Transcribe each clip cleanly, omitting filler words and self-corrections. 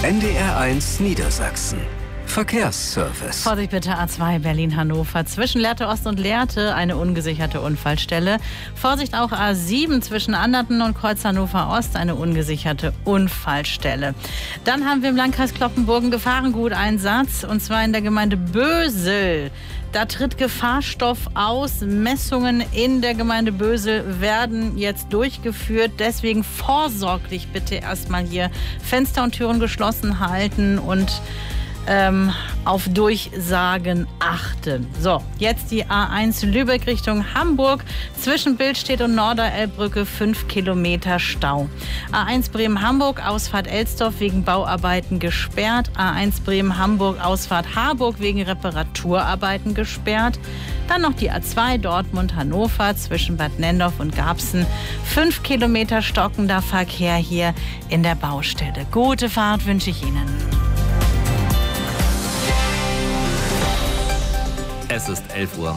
NDR1 Niedersachsen. Verkehrsservice. Vorsicht bitte, A2 Berlin-Hannover. Zwischen Lehrte Ost und Lehrte eine ungesicherte Unfallstelle. Vorsicht auch A7 zwischen Anderten und Kreuz Hannover Ost eine ungesicherte Unfallstelle. Dann haben wir im Landkreis Cloppenburg einen Gefahrenguteinsatz, und zwar in der Gemeinde Bösel. Da tritt Gefahrstoff aus. Messungen in der Gemeinde Bösel werden jetzt durchgeführt. Deswegen vorsorglich bitte erstmal hier Fenster und Türen geschlossen halten und auf Durchsagen achten. So, jetzt die A1 Lübeck Richtung Hamburg. Zwischen Billstedt und Norderelbbrücke 5 Kilometer Stau. A1 Bremen-Hamburg, Ausfahrt Elsdorf wegen Bauarbeiten gesperrt. A1 Bremen-Hamburg, Ausfahrt Harburg wegen Reparaturarbeiten gesperrt. Dann noch die A2 Dortmund-Hannover zwischen Bad Nendorf und Garbsen. 5 Kilometer stockender Verkehr hier in der Baustelle. Gute Fahrt wünsche ich Ihnen. Es ist 11 Uhr.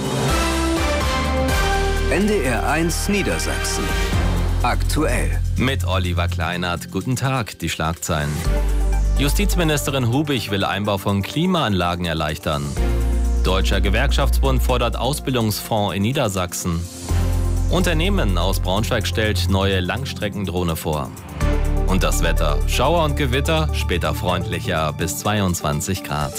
NDR1 Niedersachsen. Aktuell. Mit Oliver Kleinert. Guten Tag, die Schlagzeilen. Justizministerin Hubig will Einbau von Klimaanlagen erleichtern. Deutscher Gewerkschaftsbund fordert Ausbildungsfonds in Niedersachsen. Unternehmen aus Braunschweig stellt neue Langstreckendrohne vor. Und das Wetter. Schauer und Gewitter, später freundlicher bis 22 Grad.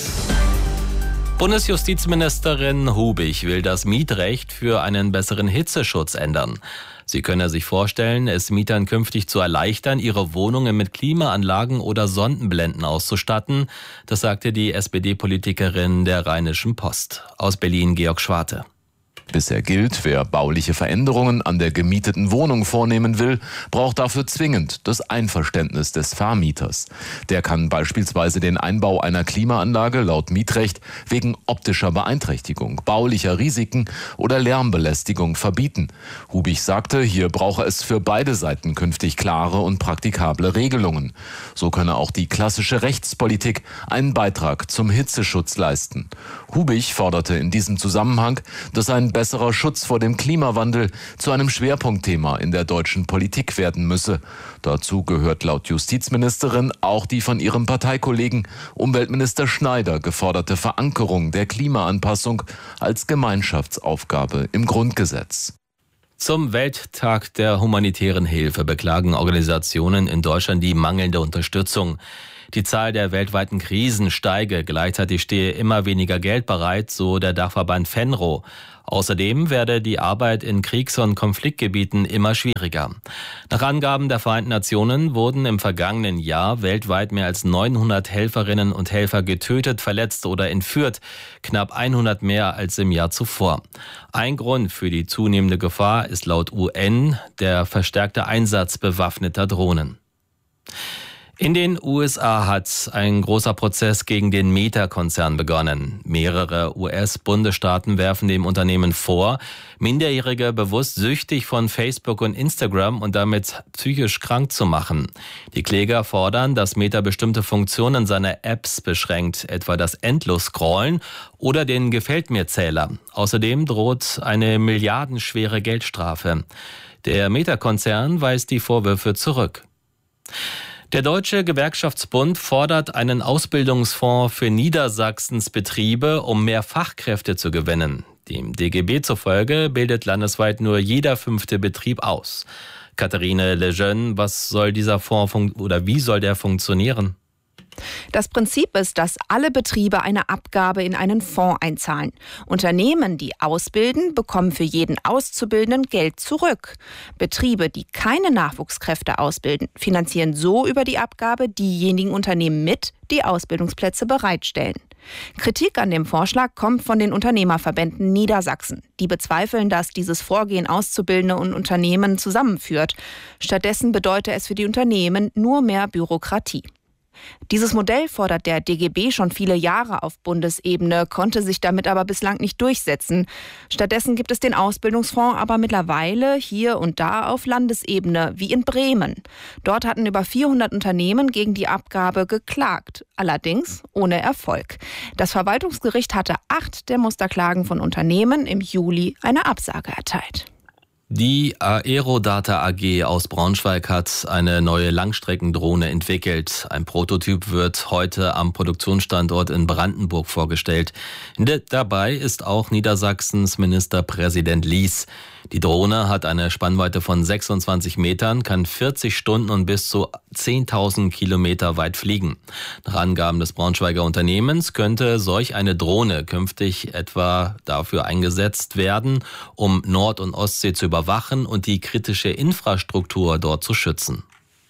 Bundesjustizministerin Hubig will das Mietrecht für einen besseren Hitzeschutz ändern. Sie könne sich vorstellen, es Mietern künftig zu erleichtern, ihre Wohnungen mit Klimaanlagen oder Sonnenblenden auszustatten. Das sagte die SPD-Politikerin der Rheinischen Post. Aus Berlin Georg Schwarte. Bisher gilt, wer bauliche Veränderungen an der gemieteten Wohnung vornehmen will, braucht dafür zwingend das Einverständnis des Vermieters. Der kann beispielsweise den Einbau einer Klimaanlage laut Mietrecht wegen optischer Beeinträchtigung, baulicher Risiken oder Lärmbelästigung verbieten. Hubig sagte, hier brauche es für beide Seiten künftig klare und praktikable Regelungen. So könne auch die klassische Rechtspolitik einen Beitrag zum Hitzeschutz leisten. Hubig forderte in diesem Zusammenhang, dass ein besserer Schutz vor dem Klimawandel zu einem Schwerpunktthema in der deutschen Politik werden müsse. Dazu gehört laut Justizministerin auch die von ihrem Parteikollegen Umweltminister Schneider geforderte Verankerung der Klimaanpassung als Gemeinschaftsaufgabe im Grundgesetz. Zum Welttag der humanitären Hilfe beklagen Organisationen in Deutschland die mangelnde Unterstützung. Die Zahl der weltweiten Krisen steige, gleichzeitig stehe immer weniger Geld bereit, so der Dachverband Fenro. Außerdem werde die Arbeit in Kriegs- und Konfliktgebieten immer schwieriger. Nach Angaben der Vereinten Nationen wurden im vergangenen Jahr weltweit mehr als 900 Helferinnen und Helfer getötet, verletzt oder entführt, knapp 100 mehr als im Jahr zuvor. Ein Grund für die zunehmende Gefahr ist laut UN der verstärkte Einsatz bewaffneter Drohnen. In den USA hat ein großer Prozess gegen den Meta-Konzern begonnen. Mehrere US-Bundesstaaten werfen dem Unternehmen vor, Minderjährige bewusst süchtig von Facebook und Instagram und damit psychisch krank zu machen. Die Kläger fordern, dass Meta bestimmte Funktionen seiner Apps beschränkt, etwa das Endlos-Scrollen oder den Gefällt-mir-Zähler. Außerdem droht eine milliardenschwere Geldstrafe. Der Meta-Konzern weist die Vorwürfe zurück. Der Deutsche Gewerkschaftsbund fordert einen Ausbildungsfonds für Niedersachsens Betriebe, um mehr Fachkräfte zu gewinnen. Dem DGB zufolge bildet landesweit nur jeder 5. Betrieb aus. Katharine Lejeune, was soll dieser Fonds wie soll der funktionieren? Das Prinzip ist, dass alle Betriebe eine Abgabe in einen Fonds einzahlen. Unternehmen, die ausbilden, bekommen für jeden Auszubildenden Geld zurück. Betriebe, die keine Nachwuchskräfte ausbilden, finanzieren so über die Abgabe diejenigen Unternehmen mit, die Ausbildungsplätze bereitstellen. Kritik an dem Vorschlag kommt von den Unternehmerverbänden Niedersachsen. Die bezweifeln, dass dieses Vorgehen Auszubildende und Unternehmen zusammenführt. Stattdessen bedeute es für die Unternehmen nur mehr Bürokratie. Dieses Modell fordert der DGB schon viele Jahre auf Bundesebene, konnte sich damit aber bislang nicht durchsetzen. Stattdessen gibt es den Ausbildungsfonds aber mittlerweile hier und da auf Landesebene, wie in Bremen. Dort hatten über 400 Unternehmen gegen die Abgabe geklagt, allerdings ohne Erfolg. Das Verwaltungsgericht hatte 8 der Musterklagen von Unternehmen im Juli eine Absage erteilt. Die Aerodata AG aus Braunschweig hat eine neue Langstreckendrohne entwickelt. Ein Prototyp wird heute am Produktionsstandort in Brandenburg vorgestellt. Dabei ist auch Niedersachsens Ministerpräsident Lies. Die Drohne hat eine Spannweite von 26 Metern, kann 40 Stunden und bis zu 10.000 Kilometer weit fliegen. Nach Angaben des Braunschweiger Unternehmens könnte solch eine Drohne künftig etwa dafür eingesetzt werden, um Nord- und Ostsee zu überwachen und die kritische Infrastruktur dort zu schützen.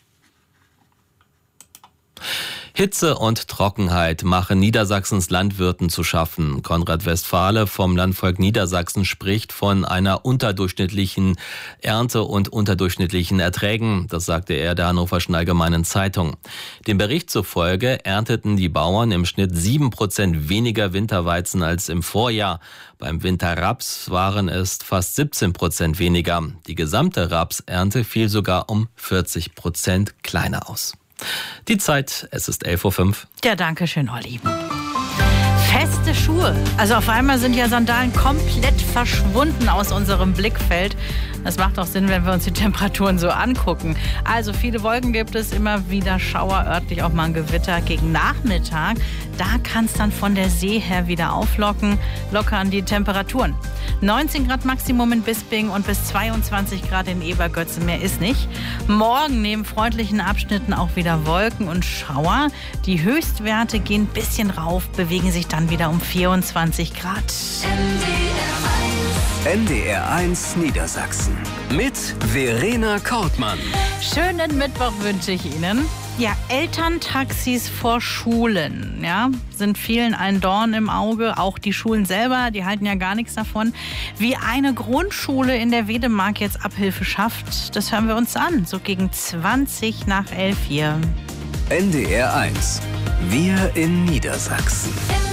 Hitze und Trockenheit machen Niedersachsens Landwirten zu schaffen. Konrad Westphale vom Landvolk Niedersachsen spricht von einer unterdurchschnittlichen Ernte und unterdurchschnittlichen Erträgen. Das sagte er der Hannoverschen Allgemeinen Zeitung. Dem Bericht zufolge ernteten die Bauern im Schnitt 7% weniger Winterweizen als im Vorjahr. Beim Winterraps waren es fast 17% weniger. Die gesamte Rapsernte fiel sogar um 40% kleiner aus. Die Zeit, es ist 11:05 Uhr. Ja, danke schön, Olli. Feste Schuhe. Also auf einmal sind ja Sandalen komplett verschwunden aus unserem Blickfeld. Das macht auch Sinn, wenn wir uns die Temperaturen so angucken. Also viele Wolken gibt es, immer wieder Schauer, örtlich auch mal ein Gewitter gegen Nachmittag. Da kann es dann von der See her wieder auflockern, lockern die Temperaturen. 19 Grad Maximum in Bisping und bis 22 Grad in Ebergötzen, mehr ist nicht. Morgen neben freundlichen Abschnitten auch wieder Wolken und Schauer. Die Höchstwerte gehen ein bisschen rauf, bewegen sich dann wieder um 24 Grad. NDR1 Niedersachsen mit Verena Kortmann. Schönen Mittwoch wünsche ich Ihnen. Ja, Elterntaxis vor Schulen, ja, sind vielen ein Dorn im Auge. Auch die Schulen selber, die halten ja gar nichts davon. Wie eine Grundschule in der Wedemark jetzt Abhilfe schafft, das hören wir uns an. So gegen 20 nach 11 hier. NDR1. Wir in Niedersachsen.